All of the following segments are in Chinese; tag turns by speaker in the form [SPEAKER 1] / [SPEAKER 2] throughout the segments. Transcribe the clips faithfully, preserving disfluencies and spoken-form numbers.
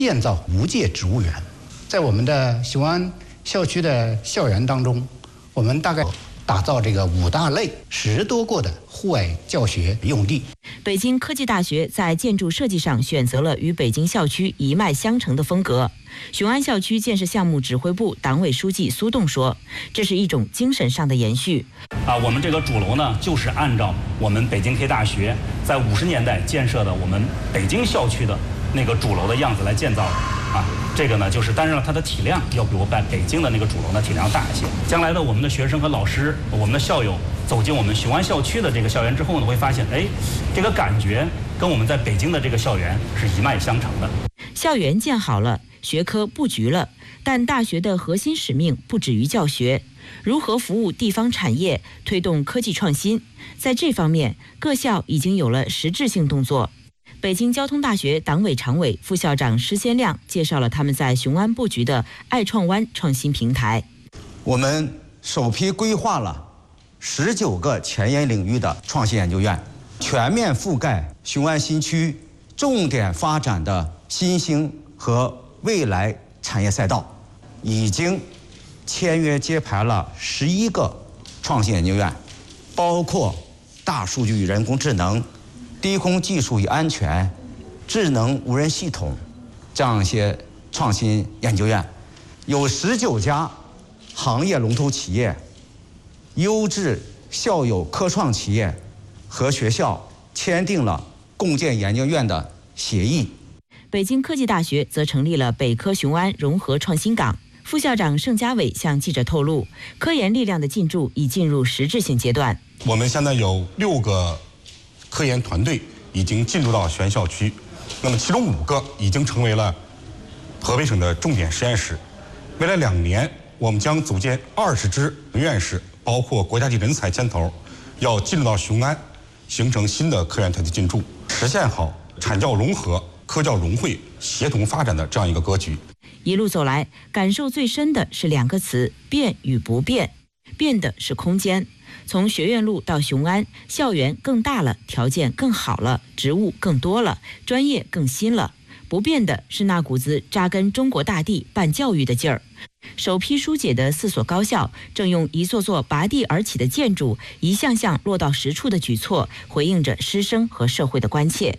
[SPEAKER 1] 建造无界植物园。在我们的雄安校区的校园当中，我们大概打造这个五大类十多个的户外教学用地。
[SPEAKER 2] 北京科技大学在建筑设计上选择了与北京校区一脉相承的风格。雄安校区建设项目指挥部党委书记苏栋说：“这是一种精神上的延续。
[SPEAKER 3] 啊，我们这个主楼呢，就是按照我们北京科技大学在五十年代建设的我们北京校区的那个主楼的样子来建造的。啊，这个呢，就是当然了，它的体量要比我在北京的那个主楼呢体量大一些。将来的我们的学生和老师，我们的校友走进我们雄安校区的这个校园之后呢，会发现，哎，这个感觉跟我们在北京的这个校园是一脉相承的。
[SPEAKER 2] 校园建好了，学科布局了，但大学的核心使命不止于教学，如何服务地方产业，推动科技创新，在这方面，各校已经有了实质性动作。”北京交通大学党委常委、副校长施先亮介绍了他们在雄安布局的爱创湾创新平台。
[SPEAKER 4] 我们首批规划了十九个前沿领域的创新研究院，全面覆盖雄安新区重点发展的新兴和未来产业赛道，已经签约揭牌了十一个创新研究院，包括大数据与人工智能、低空技术与安全、智能无人系统这样一些创新研究院，有十九家行业龙头企业、优质校友科创企业和学校签订了共建研究院的协议。
[SPEAKER 2] 北京科技大学则成立了北科雄安融合创新港。副校长盛家伟向记者透露，科研力量的进驻已进入实质性阶段。
[SPEAKER 5] 我们现在有六个科研团队已经进入到全校区，那么其中五个已经成为了河北省的重点实验室。未来两年，我们将组建二十支院士，包括国家级人才牵头，要进入到雄安，形成新的科研团队进驻，实现好产教融合、科教融汇、协同发展的这样一个格局。
[SPEAKER 2] 一路走来，感受最深的是两个词：变与不变。变的是空间。从学院路到雄安，校园更大了，条件更好了，职务更多了，专业更新了。不变的是那股子扎根中国大地办教育的劲儿。首批疏解的四所高校，正用一座座拔地而起的建筑，一项项落到实处的举措，回应着师生和社会的关切。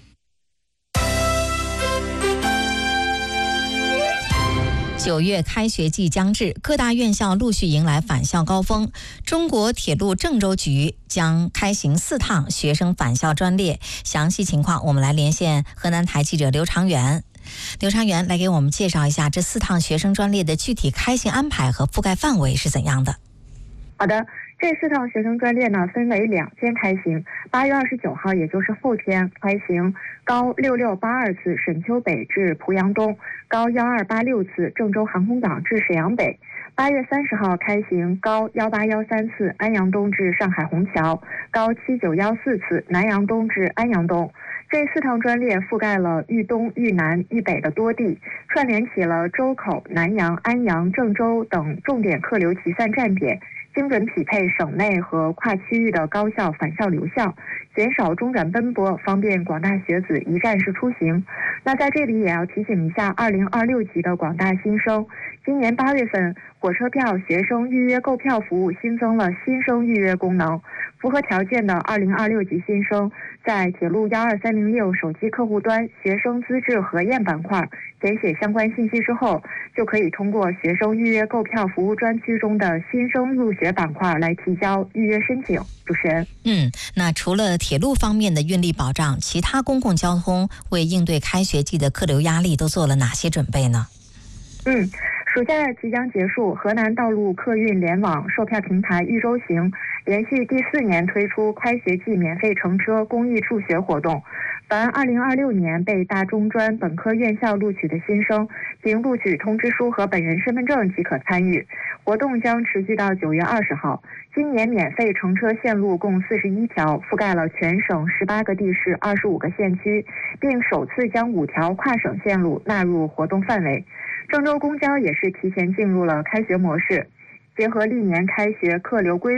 [SPEAKER 6] 九月开学季将至，各大院校陆续迎来返校高峰。中国铁路郑州局将开行四趟学生返校专列，详细情况我们来连线河南台记者刘长元。刘长元来给我们介绍一下这四趟学生专列的具体开行安排和覆盖范围是怎样的。
[SPEAKER 7] 好的，这四趟学生专列呢分为两天开行，八月二十九号也就是后天开行高六六八二次沈丘北至濮阳东，高幺二八六次郑州航空港至沈阳北。八月三十号开行高幺八幺三次安阳东至上海虹桥，高七九幺四次南阳东至安阳东。这四趟专列覆盖了豫东、豫南、豫北的多地，串联起了周口、南阳、安阳、郑州等重点客流集散站点，精准匹配省内和跨区域的高校返校流向，减少中转奔波，方便广大学子一站式出行。那在这里也要提醒一下二零二六级的广大新生，今年八月份火车票学生预约购票服务新增了新生预约功能，符合条件的二零二六级新生在铁路幺二三零六手机客户端学生资质核验板块填写相关信息之后，就可以通过学生预约购票服务专区中的新生入学板块来提交预约申请。主持人，
[SPEAKER 6] 嗯，那除了铁路方面的运力保障，其他公共交通为应对开学季的客流压力都做了哪些准备呢？
[SPEAKER 7] 嗯。暑假即将结束，河南道路客运联网售票平台豫州行连续第四年推出开学季免费乘车公益助学活动。凡二零二六年被大中专本科院校录取的新生，凭录取通知书和本人身份证即可参与。活动将持续到九月二十号。今年免费乘车线路共四十一条，覆盖了全省十八个地市、二十五个县区，并首次将五条跨省线路纳入活动范围。郑州公交也是提前进入了开学模式，结合历年开学客流规律。